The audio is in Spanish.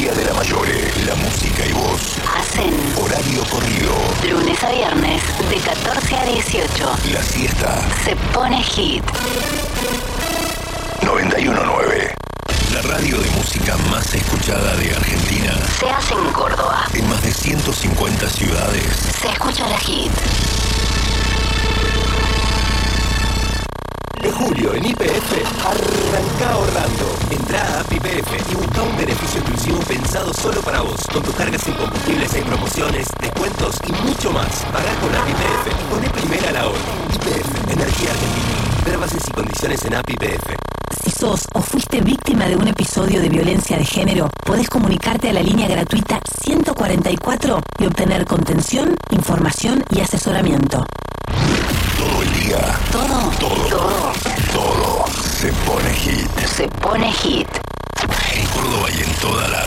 María de la Mayore, la música y voz. Hacen horario corrido. Lunes a viernes, de 14 a 18. La siesta. Se pone hit. 91.9. La radio de música más escuchada de Argentina. Se hace en Córdoba. En más de 150 ciudades. Se escucha la hit. De julio en YPF, arranca ahorrando. Entrá a App YPF y busca un beneficio exclusivo pensado solo para vos. Con tus cargas en combustibles hay promociones, descuentos y mucho más. Pagá con App YPF y poné primera la hora. YPF, Energía Argentina. Ver bases y condiciones en App YPF. Si sos o fuiste víctima de un episodio de violencia de género, podés comunicarte a la línea gratuita 144 y obtener contención, información y asesoramiento. Todo el día. Todo se pone hit. Se pone hit. En Córdoba y en toda la